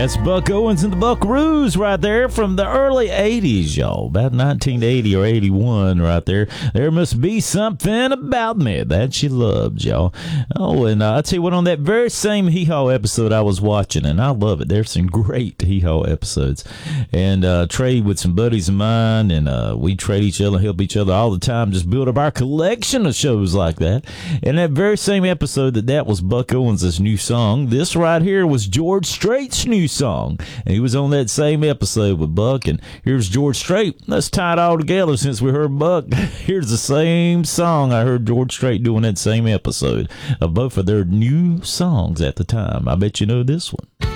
That's Buck Owens and the Buckaroos right there from the early 80s, y'all. About 1980 or 81 right there. There must be something about me that you loved, y'all. Oh, and I'll tell you what, on that very same Hee Haw episode I was watching, and I love it. There's some great Hee Haw episodes. And trade with some buddies of mine, and we trade each other, help each other all the time, just build up our collection of shows like that. And that very same episode that was Buck Owens' new song, this right here was George Strait's new song. And he was on that same episode with Buck, and here's George Strait. Let's tie it all together since we heard Buck. Here's the same song I heard George Strait doing that same episode of both of their new songs at the time. I bet you know this one.